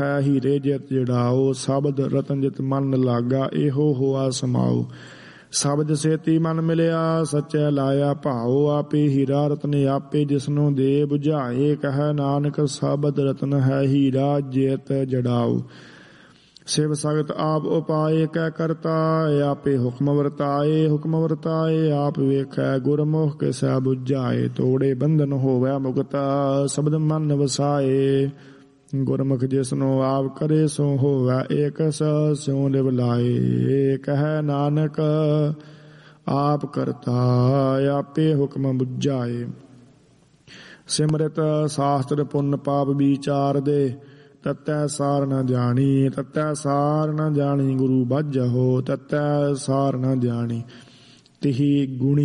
ਹੀਰੇ ਜਿਤ ਜੜਾਓ, ਸ਼ਬਦ ਰਤਨ ਜਿਤ ਮਨ ਲਾਗਾ, ਇਹੋ ਹੋਆ ਸਮਾਓ। ਸ਼ਬਦ ਸੇਤੀ ਮਨ ਮਿਲਿਆ, ਸੱਚੈ ਲਾਇਆ ਭਾਓ, ਆਪੇ ਹੀਰਾ ਰਤਨ ਆਪੇ ਜਿਸਨੂੰ ਦੇ ਬੁਝਾਏ। ਕਹੈ ਨਾਨਕ ਸ਼ਬਦ ਰਤਨ ਹੈ ਹੀਰਾ ਜਿਤ ਜੜਾਓ। ਸਿਵ ਸਗਤ ਆਪ ਉਪਾਏ, ਕਹਿ ਕਰਤਾ ਆਪੇ ਹੁਕਮ ਵਰਤਾਏ। ਹੁਕਮ ਵਰਤਾਏ ਆਪ ਵੇਖੈ, ਗੁਰਮੁਖ ਕਿਸੈ ਬੁਝਾਏ। ਤੋੜੇ ਬੰਧਨ ਹੋਵੈ ਮੁਕਤ, ਸ਼ਬਦ ਮਨ ਵਸਾਏ। ਗੁਰਮੁਖ ਜਿਸਨੂੰ ਆਪ ਕਰੇ, ਸੋ ਹੋਵੈ ਏਕਸ, ਸਿਉ ਲਿਵ ਲਾਏ। ਕਹਿ ਨਾਨਕ ਆਪ ਕਰਤਾ ਆਪੇ ਹੁਕਮ ਬੁਝਾਏ। ਸਿਮਰਤ ਸ਼ਾਸਤਰ ਪੁੰਨ ਪਾਪ ਵਿਚਾਰ ਦੇ, ਤਤੈ ਸਾਰ ਨ ਜਾਣੀ। ਤਤੈ ਸਾਰ ਨ ਜਾਣੀ ਗੁਰੂ ਬਾਝਹੁ, ਤਤੈ ਸਾਰ ਨ ਜਾਣੀ। ਤਿਹੀ ਗੁਣੀ